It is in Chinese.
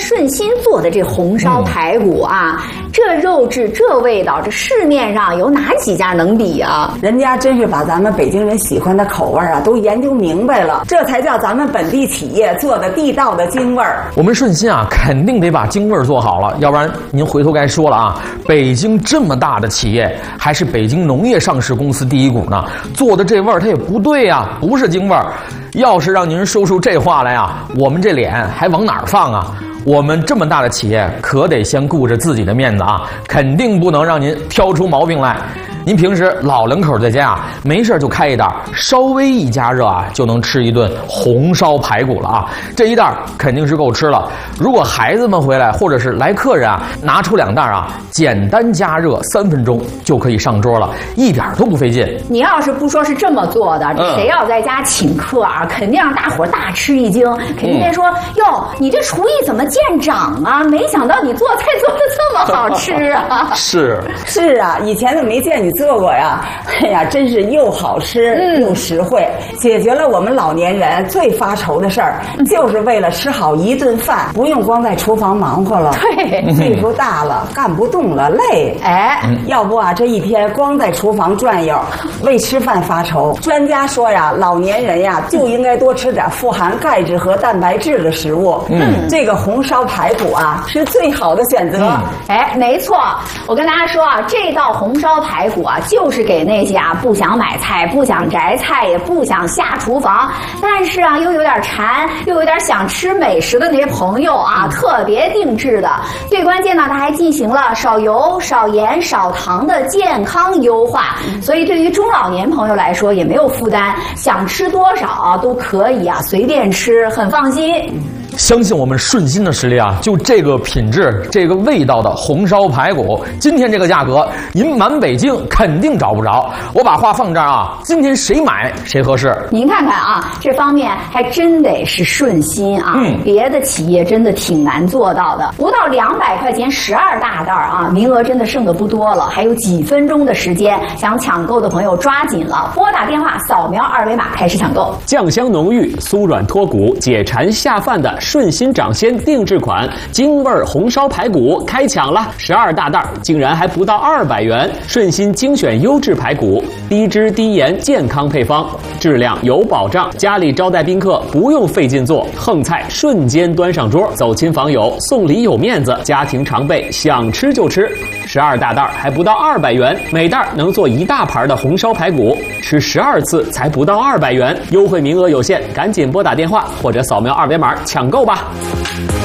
顺心做的这红烧排骨啊，这肉质这味道，这市面上有哪几家能比啊？ 人家真是把咱们北京人喜欢的口味啊都研究明白了，这才叫咱们本地企业做的地道的京味儿。 我们顺心啊，肯定得把京味儿做好了，要不然您回头该说了啊，北京这么大的企业，还是北京农业上市公司第一股呢，做的这味儿它也不对呀，不是京味儿。要是让您说出这话来啊，我们这脸还往哪儿放啊？我们这么大的企业，可得先顾着自己的面子啊，肯定不能让您挑出毛病来。您平时老两口在家啊，没事就开一袋，稍微一加热啊，就能吃一顿红烧排骨了啊！这一袋肯定是够吃了。如果孩子们回来或者是来客人啊，拿出2袋啊，简单加热3分钟就可以上桌了，一点都不费劲。 你要是不说是这么做的，这谁要在家请客啊，肯定让大伙大吃一惊，肯定得说哟，你这厨艺怎么见长啊？没想到你做菜做得这么好吃啊！ 是啊，以前都没见你做过呀。哎呀，真是又好吃又实惠，解决了我们老年人最发愁的事儿，就是为了吃好一顿饭，不用光在厨房忙活了。 对， 岁数大了，干不动了，累。要不啊，这一天光在厨房转悠，为吃饭发愁。专家说呀，老年人呀就应该多吃点富含钙质和蛋白质的食物。这个红烧排骨啊是最好的选择。 没错，我跟大家说啊，这道红烧排骨啊，就是给那些啊不想买菜、不想摘菜、也不想下厨房，但是啊又有点馋、又有点想吃美食的那些朋友啊，特别定制的。最关键呢，它还进行了少油、少盐、少糖的健康优化，所以对于中老年朋友来说也没有负担，想吃多少啊都可以啊，随便吃，很放心。 相信我们顺心的实力啊，就这个品质、这个味道的红烧排骨，今天这个价格，您满北京肯定找不着。我把话放这儿啊，今天谁买谁合适。 您看看啊，这方面还真得是顺心啊，别的企业真的挺难做到的。不到200块钱12大袋啊，名额真的剩的不多了，还有几分钟的时间，想抢购的朋友抓紧了，拨打电话，扫描2维码开始抢购。 酱香浓郁、酥软脱骨、解馋下饭的顺心掌鲜定制款京味红烧排骨开抢了，12大袋竟然还不到200元。顺心精选优质排骨，低脂低盐健康配方，质量有保障。家里招待宾客不用费劲做，横菜瞬间端上桌，走亲访友送礼有面子，家庭常备想吃就吃。12大袋还不到200元，每袋能做1大盘的红烧排骨，吃12次才不到200元，优惠名额有限，赶紧拨打电话或者扫描2维码抢购吧。